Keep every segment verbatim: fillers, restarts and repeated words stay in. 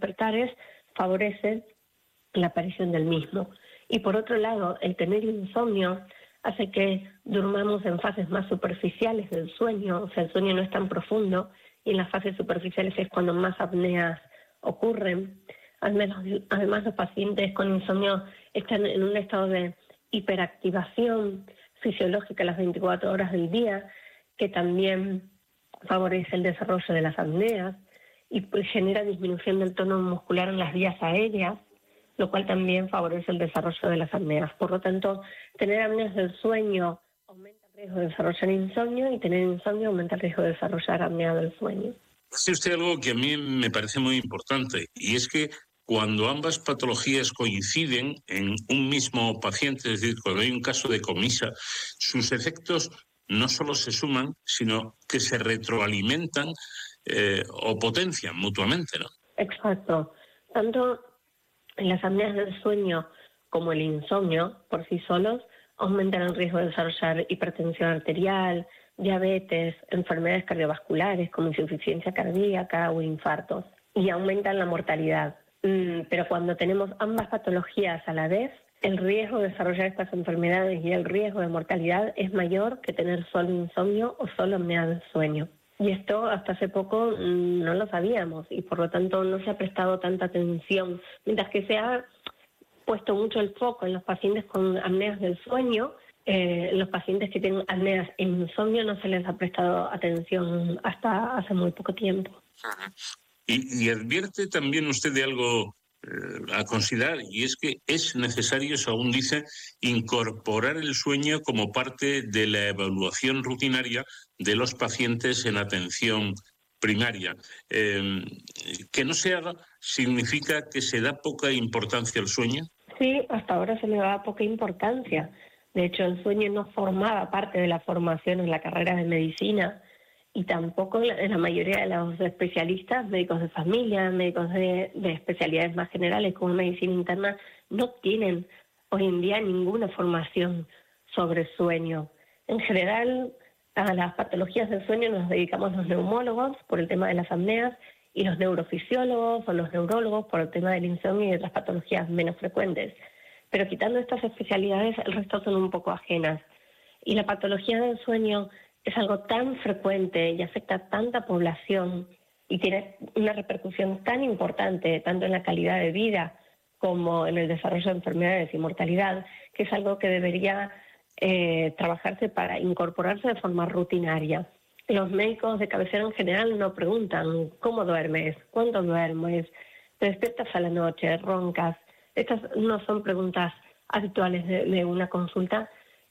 despertares favorece la aparición del mismo. Y por otro lado, el tener insomnio hace que durmamos en fases más superficiales del sueño, o sea, el sueño no es tan profundo, y en las fases superficiales es cuando más apneas ocurren. Además, además los pacientes con insomnio están en un estado de hiperactivación fisiológica las veinticuatro horas del día, que también favorece el desarrollo de las apneas y pues genera disminución del tono muscular en las vías aéreas, lo cual también favorece el desarrollo de las apneas. Por lo tanto, tener apneas del sueño aumenta el riesgo de desarrollar insomnio y tener insomnio aumenta el riesgo de desarrollar apnea del sueño. Hace usted algo que a mí me parece muy importante, y es que cuando ambas patologías coinciden en un mismo paciente, es decir, cuando hay un caso de comisa, sus efectos no solo se suman, sino que se retroalimentan eh, o potencian mutuamente, ¿no? Exacto. Tanto las apneas del sueño como el insomnio por sí solos aumentan el riesgo de desarrollar hipertensión arterial, diabetes, enfermedades cardiovasculares como insuficiencia cardíaca o infartos, y aumentan la mortalidad. Pero cuando tenemos ambas patologías a la vez, el riesgo de desarrollar estas enfermedades y el riesgo de mortalidad es mayor que tener solo insomnio o solo apnea del sueño. Y esto hasta hace poco mmm, no lo sabíamos y por lo tanto no se ha prestado tanta atención. Mientras que se ha puesto mucho el foco en los pacientes con apneas del sueño, eh, los pacientes que tienen apneas e insomnio no se les ha prestado atención hasta hace muy poco tiempo. Ajá. Y, y advierte también usted de algo eh, a considerar, y es que es necesario, según dice, incorporar el sueño como parte de la evaluación rutinaria de los pacientes en atención primaria. Eh, que no se haga significa que se da poca importancia al sueño. Sí, hasta ahora se le da poca importancia. De hecho, el sueño no formaba parte de la formación en la carrera de medicina. Y tampoco en la mayoría de los especialistas, médicos de familia, médicos de, de especialidades más generales como medicina interna, no tienen hoy en día ninguna formación sobre sueño. En general, a las patologías del sueño nos dedicamos los neumólogos por el tema de las apneas y los neurofisiólogos o los neurólogos por el tema del insomnio y otras patologías menos frecuentes. Pero quitando estas especialidades, el resto son un poco ajenas. Y la patología del sueño es algo tan frecuente y afecta a tanta población y tiene una repercusión tan importante tanto en la calidad de vida como en el desarrollo de enfermedades y mortalidad, que es algo que debería eh, trabajarse para incorporarse de forma rutinaria. Los médicos de cabecera en general no preguntan cómo duermes, cuándo duermes, te despiertas a la noche, roncas. Estas no son preguntas habituales de, de una consulta.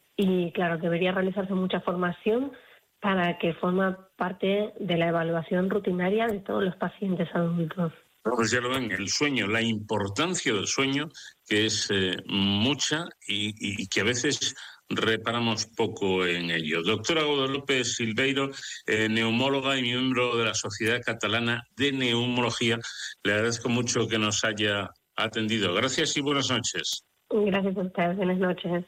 Y claro, debería realizarse mucha formación para que forma parte de la evaluación rutinaria de todos los pacientes adultos. Pues ya lo ven, el sueño, la importancia del sueño, que es eh, mucha y, y que a veces reparamos poco en ello. Doctora Guadalupe Silveiro, eh, neumóloga y miembro de la Sociedad Catalana de Neumología, le agradezco mucho que nos haya atendido. Gracias y buenas noches. Gracias a ustedes, buenas noches.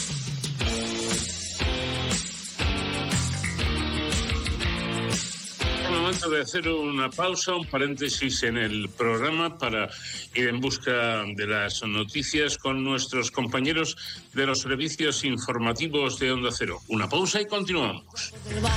Momento de hacer una pausa, un paréntesis en el programa para ir en busca de las noticias con nuestros compañeros de los servicios informativos de Onda Cero. Una pausa y continuamos.